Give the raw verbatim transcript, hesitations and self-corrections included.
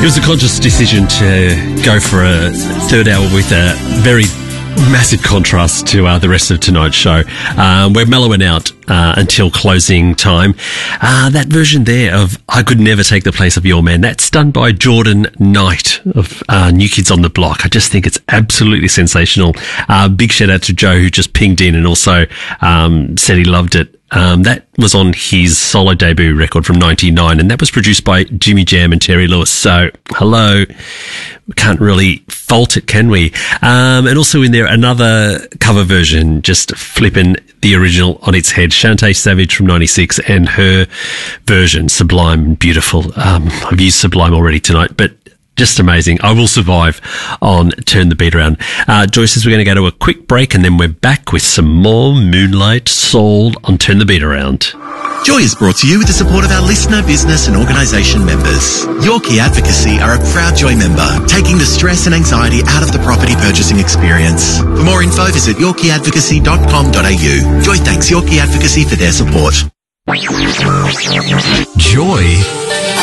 It was a conscious decision to go for a third hour with a very massive contrast to uh, the rest of tonight's show. Um, we're mellowing out uh, until closing time. Uh, that version there of I Could Never Take the Place of Your Man, that's done by Jordan Knight of uh, New Kids on the Block. I just think it's absolutely sensational. Uh, big shout out to Joe, who just pinged in and also um, said he loved it. Um, that was on his solo debut record from ninety-nine, and that was produced by Jimmy Jam and Terry Lewis. So, hello. We can't really fault it, can we? Um, and also in there, another cover version, just flipping the original on its head. Shantae Savage from ninety-six and her version, Sublime and Beautiful. Um, I've used Sublime already tonight, but just amazing. I Will Survive on Turn the Beat Around. Uh, Joyce says we're going to go to a quick break and then we're back with some more Moonlight Soul on Turn the Beat Around. Joy is brought to you with the support of our listener, business and organisation members. Yorkie Advocacy are a proud Joy member, taking the stress and anxiety out of the property purchasing experience. For more info, visit yorkie advocacy dot com dot a u. Joy thanks Yorkie Advocacy for their support. Joy